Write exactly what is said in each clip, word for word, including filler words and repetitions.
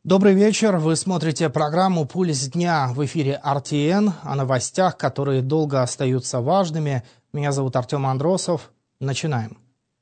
Добрый вечер. Вы смотрите программу «Пульс дня» в эфире эр ти эн о новостях, которые долго остаются важными. Меня зовут Артем Андросов. Начинаем.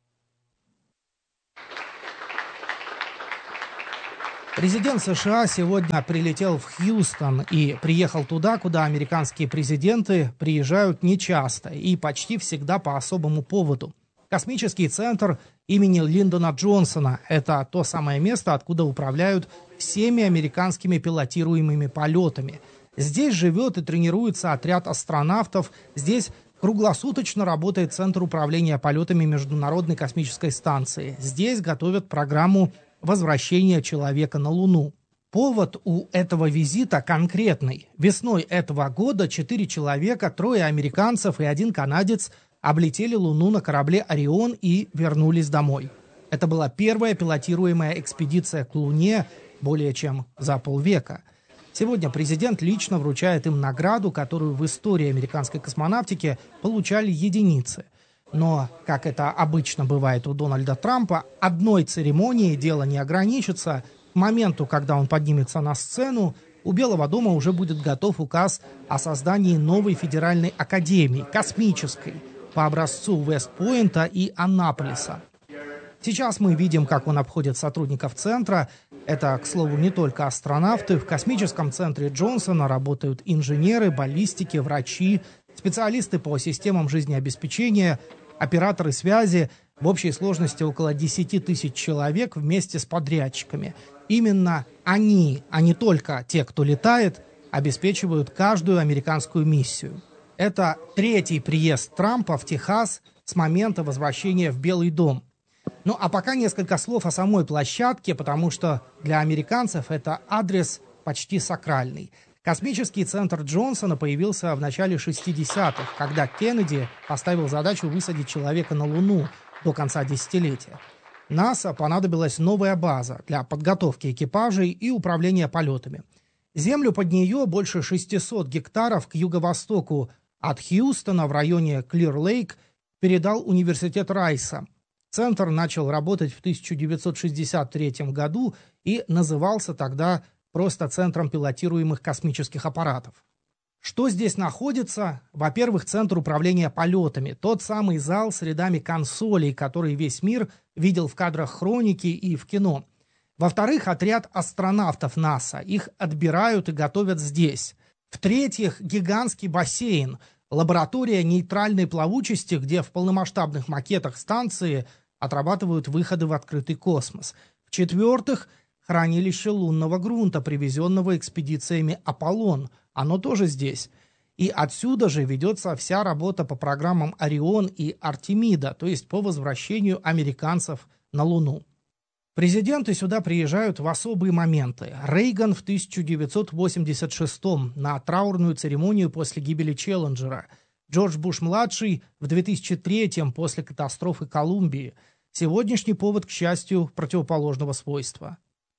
Президент США сегодня прилетел в Хьюстон и приехал туда, куда американские президенты приезжают нечасто и почти всегда по особому поводу. Космический центр имени Линдона Джонсона – это то самое место, откуда управляют всеми американскими пилотируемыми полетами. Здесь живет и тренируется отряд астронавтов, здесь круглосуточно работает Центр управления полетами Международной космической станции. Здесь готовят программу возвращения человека на Луну. Повод у этого визита конкретный. Весной этого года четыре человека, трое американцев и один канадец облетели Луну на корабле «Орион» и вернулись домой. Это была первая пилотируемая экспедиция к Луне более чем за полвека. Сегодня президент лично вручает им награду, которую в истории американской космонавтики получали единицы. Но, как это обычно бывает у Дональда Трампа, одной церемонией дело не ограничится. К моменту, когда он поднимется на сцену, у Белого дома уже будет готов указ о создании новой федеральной академии, космической, по образцу Вест-Пойнта и Аннаполиса. Сейчас мы видим, как он обходит сотрудников центра. Это, к слову, не только астронавты. В космическом центре Джонсона работают инженеры, баллистики, врачи, специалисты по системам жизнеобеспечения, операторы связи. В общей сложности около десять тысяч человек вместе с подрядчиками. Именно они, а не только те, кто летает, обеспечивают каждую американскую миссию. Это третий приезд Трампа в Техас с момента возвращения в Белый дом. Ну а пока несколько слов о самой площадке, потому что для американцев это адрес почти сакральный. Космический центр Джонсона появился в начале шестидесятых, когда Кеннеди поставил задачу высадить человека на Луну до конца десятилетия. НАСА понадобилась новая база для подготовки экипажей и управления полетами. Землю под нее, больше шестисот гектаров к юго-востоку от Хьюстона в районе Клир-Лейк, передал университет Райса. Центр начал работать в тысяча девятьсот шестьдесят третьем году и назывался тогда просто Центром пилотируемых космических аппаратов. Что здесь находится? Во-первых, Центр управления полетами. Тот самый зал с рядами консолей, который весь мир видел в кадрах хроники и в кино. Во-вторых, отряд астронавтов НАСА. Их отбирают и готовят здесь. В-третьих, гигантский бассейн, лаборатория нейтральной плавучести, где в полномасштабных макетах станции отрабатывают выходы в открытый космос. В-четвертых, хранилище лунного грунта, привезенного экспедициями «Аполлон». Оно тоже здесь. И отсюда же ведется вся работа по программам «Орион» и «Артемида», то есть по возвращению американцев на Луну. Президенты сюда приезжают в особые моменты. Рейган в тысяча девятьсот восемьдесят шестом на траурную церемонию после гибели Челленджера. Джордж Буш-младший в две тысячи третьем после катастрофы Колумбии. Сегодняшний повод, к счастью, противоположного свойства.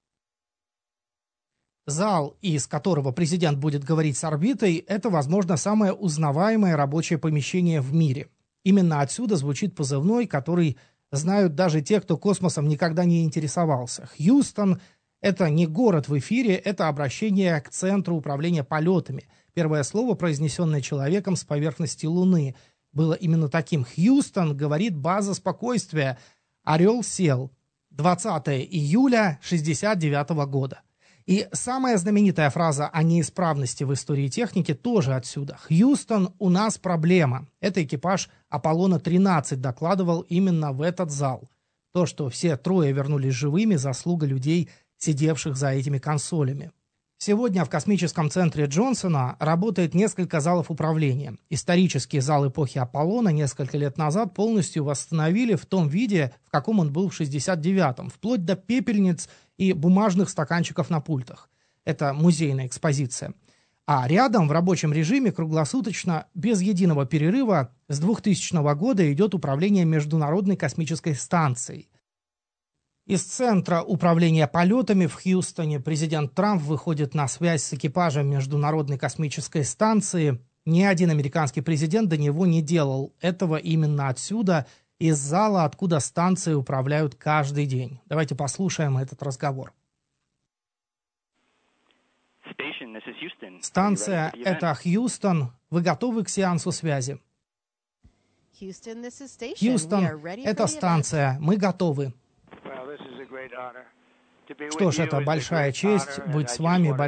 Зал, из которого президент будет говорить с орбитой, это, возможно, самое узнаваемое рабочее помещение в мире. Именно отсюда звучит позывной, который знают даже те, кто космосом никогда не интересовался. Хьюстон – это не город в эфире, это обращение к Центру управления полетами. Первое слово, произнесенное человеком с поверхности Луны, было именно таким. Хьюстон, говорит база спокойствия. Орел сел. двадцатого июля шестьдесят девятого года. И самая знаменитая фраза о неисправности в истории техники тоже отсюда. «Хьюстон, у нас проблема». Это экипаж Аполлона тринадцать докладывал именно в этот зал. То, что все трое вернулись живыми, заслуга людей, сидевших за этими консолями. Сегодня в космическом центре Джонсона работает несколько залов управления. Исторический зал эпохи Аполлона несколько лет назад полностью восстановили в том виде, в каком он был в шестьдесят девятом, вплоть до пепельниц и бумажных стаканчиков на пультах. Это музейная экспозиция. А рядом в рабочем режиме круглосуточно, без единого перерыва, с двухтысячного года идет управление Международной космической станцией. Из Центра управления полетами в Хьюстоне президент Трамп выходит на связь с экипажем Международной космической станции. Ни один американский президент до него не делал этого именно отсюда, из зала, откуда станции управляют каждый день. Давайте послушаем этот разговор. Станция — это Хьюстон. Вы готовы к сеансу связи? Хьюстон — это станция. Мы готовы. Что ж, это большая честь быть с вами.